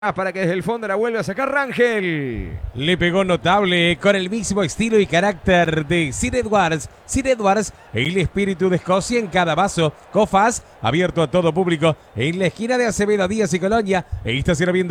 Para que desde el fondo la vuelva a sacar Rangel. Le pegó notable con el mismo estilo y carácter de Sir Edwards. Sir Edwards, el espíritu de Escocia en cada vaso. Cofas, abierto a todo público en la esquina de Acevedo, Díaz y Colonia. Está sirviendo